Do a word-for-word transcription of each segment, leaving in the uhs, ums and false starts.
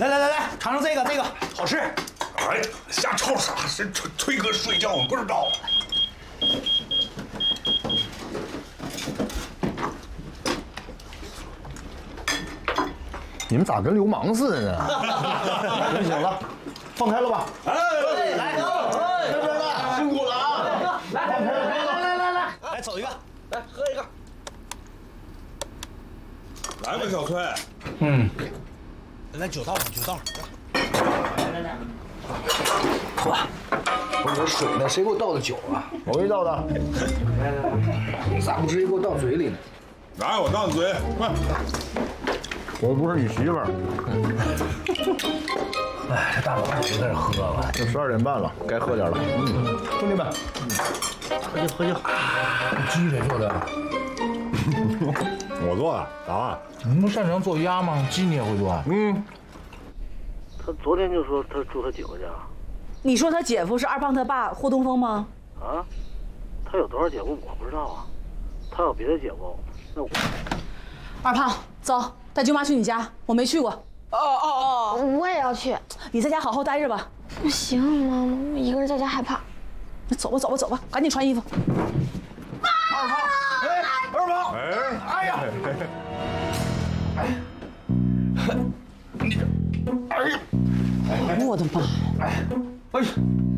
来来来来，尝尝这个，这个好吃。 哎，瞎吵啥？是崔崔哥睡觉，我不知道。 你们咋跟流氓似的呢？行行了，放开了吧。 哎，来， 这边的辛苦了啊！ 来来来来来来来，来走一个，来喝一个。 来吧，小崔。 嗯，来酒倒上，酒倒上。来来来， 喝吧。不是有水呢，谁给我倒的酒啊？我给你倒的。来来来，你咋不直接给我倒嘴里呢？ 来，我倒嘴，快。 我不是你媳妇儿。哎，这大晚上就在这喝了，都十二点半了，该喝点了。嗯，兄弟们，喝酒喝酒。鸡谁做的？ 我做的，咋了？ 你不擅长做鸭吗？鸡你也会做？ 嗯。 他昨天就说他住他姐夫家。 你说他姐夫是二胖他爸霍东风吗？ 啊？他有多少姐夫我不知道啊。他有别的姐夫，那我。 二胖，走，带舅妈去你家，我没去过。 哦哦哦，我也要去。 你在家好好待着吧。 不行，妈妈，我一个人在家害怕。 那走吧，走吧，走吧，赶紧穿衣服。 二胖，哎，二胖，哎，哎呀，哎，你这，哎呀， 我的妈！ 哎，哎呀，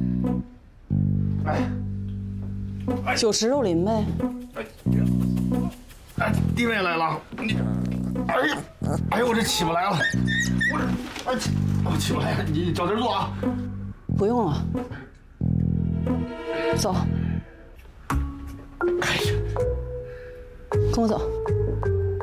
哎， 酒池肉林呗。 哎呀，哎，弟妹来了，你，哎呀，哎呦，我这起不来了，我这，哎，我起不来了，你找地儿坐啊。 不用了，走。 哎呀， 跟我走。